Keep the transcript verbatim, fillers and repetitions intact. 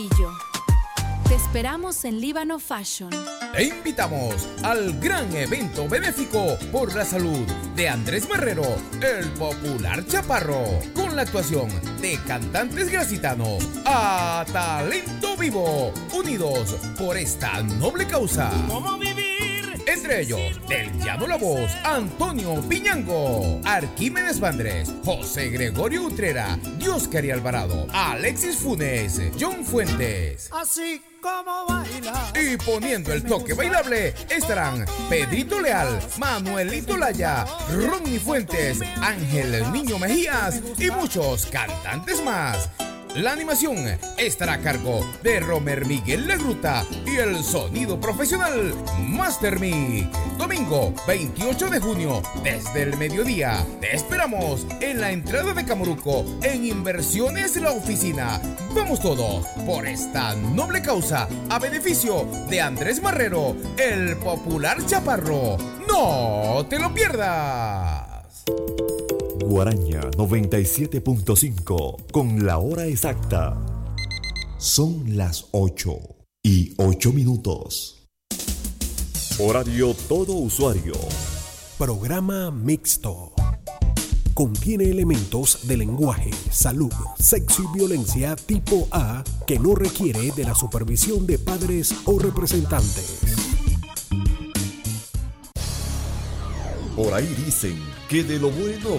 Te esperamos en Líbano Fashion. Te invitamos al gran evento benéfico por la salud de Andrés Marrero, el popular Chaparro, con la actuación de cantantes gracitanos a talento vivo, unidos por esta noble causa. ¿Cómo vivir? Entre ellos, del Llano La Voz, Antonio Piñango, Arquímedes Vandres, José Gregorio Utrera, Dioscari Alvarado, Alexis Funes, John Fuentes. Así como baila. Y poniendo el toque bailable estarán Pedrito Leal, Manuelito Laya, Ronnie Fuentes, Ángel el Niño Mejías y muchos cantantes más. La animación estará a cargo de Romer Miguel Legruta y el sonido profesional Master Mic. Domingo veintiocho de junio, desde el mediodía. Te esperamos en la entrada de Camoruco, en Inversiones La Oficina. Vamos todos por esta noble causa a beneficio de Andrés Marrero, el popular Chaparro. ¡No te lo pierdas! Guaraña noventa y siete punto cinco con la hora exacta. Son las ocho y ocho minutos. Horario todo usuario. Programa mixto. Contiene elementos de lenguaje, salud, sexo y violencia tipo A que no requiere de la supervisión de padres o representantes. Por ahí dicen que de lo bueno